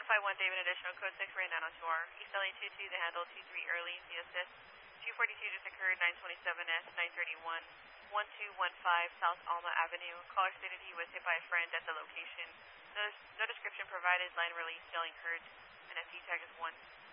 51 David, additional code 6 for 902R. East LA 22, the handle 23 early, the assist. 242 just occurred, 927S, 931, 1215 South Alma Avenue. Caller stated he was hit by a friend at the location. No description provided, line release, yelling hurt, and FD tag is 1.